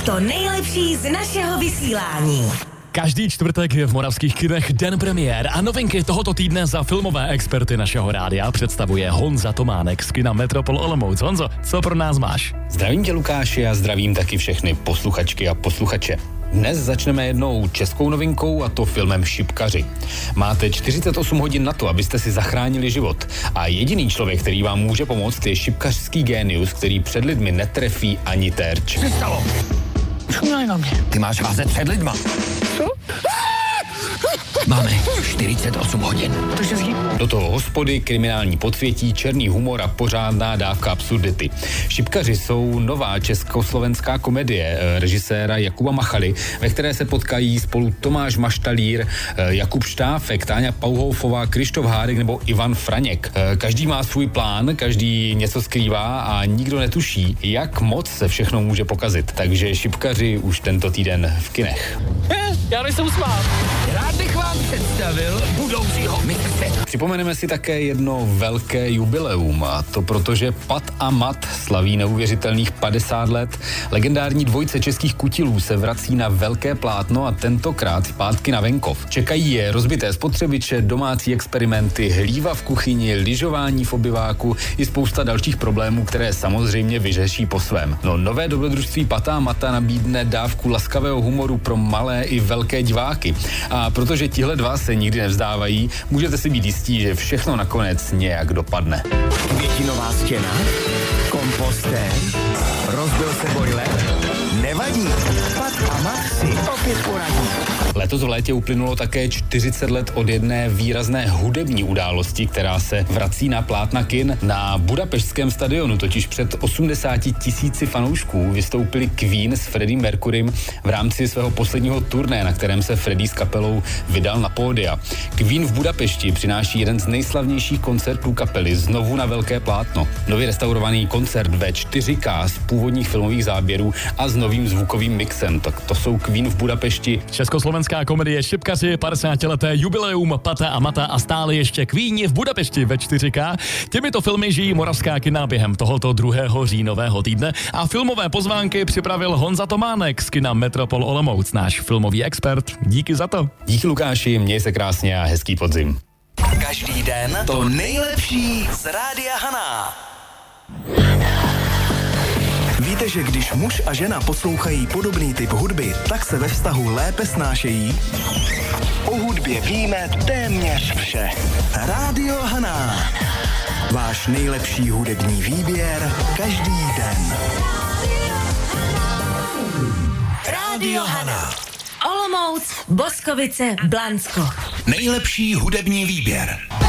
To nejlepší z našeho vysílání. Každý čtvrtek je v moravských kinech den premiér a novinky tohoto týdne za filmové experty našeho rádia představuje Honza Tománek z kina Metropol Olomouc. Honzo, co pro nás máš? Zdravím tě, Lukáši, a zdravím taky všechny posluchačky a posluchače. Dnes začneme jednou českou novinkou, a to filmem Šipkaři. Máte 48 hodin na to, abyste si zachránili život. A jediný člověk, který vám může pomoct, je šipkařský génius, který před lidmi netrefí ani terč. Přestalo! Šumili na mě. Ty máš házet před lidma. Co? Máme 48 hodin. To se zjí. Do toho hospody, kriminální podsvětí, černý humor a pořádná dávka absurdity. Šipkaři jsou nová československá komedie režiséra Jakuba Machaly, ve které se potkají spolu Tomáš Maštalír, Jakub Štáfek, Táňa Pauhoufová, Krištof Hárek nebo Ivan Franěk. Každý má svůj plán, každý něco skrývá a nikdo netuší, jak moc se všechno může pokazit. Takže Šipkaři už tento týden v kinech. Já nejsem smát. Rád bych vám představil budoucího mistře. Připomeneme si také jedno velké jubileum, a to protože Pat a Mat slaví neuvěřitelných 50 let. Legendární dvojice českých kutilů se vrací na velké plátno a tentokrát zpátky na venkov. Čekají je rozbité spotřebiče, domácí experimenty, hlíva v kuchyni, lyžování v obyváku i spousta dalších problémů, které samozřejmě vyřeší po svém. No, nové dobrodružství Pata a Mata nabídne dávku laskavého humoru pro malé i velké diváky. A protože tihle dva se nikdy nevzdávají, můžete si být jistí, že všechno nakonec nějak dopadne. Květinová stěna, kompostér, rozbil se bojler, nevadí, Pat a Mat si opět poradí. Letos v létě uplynulo také 40 let od jedné výrazné hudební události, která se vrací na plátna kin. Na Budapešťském stadionu totiž před 80 000 fanoušků vystoupili Queen s Freddiem Mercurym v rámci svého posledního turné, na kterém se Freddie s kapelou vydal na pódia. Queen v Budapešti přináší jeden z nejslavnějších koncertů kapely znovu na velké plátno. Nově restaurovaný koncert ve 4K z původních filmových záběrů a s novým zvukovým mixem. Tak to jsou Queen v Budapešti. Československá komedie Šipkaři, 50leté jubileum Pata a Mata a stále ještě Queeni v Budapešti ve 4K. Těmito filmy žijí moravská kina během tohoto 2. říjnového týdne a filmové pozvánky připravil Honza Tománek z kina Metropol Olomouc, náš filmový expert. Díky za to. Díky, Lukáši, měj se krásně a hezký podzim. Každý den to nejlepší z Rádia Haná. Víte, že když muž a žena poslouchají podobný typ hudby, tak se ve vztahu lépe snášejí? O hudbě víme téměř vše. Rádio Haná. Váš nejlepší hudební výběr každý den. Rádio Haná. Olomouc, Boskovice, Blansko. Nejlepší hudební výběr.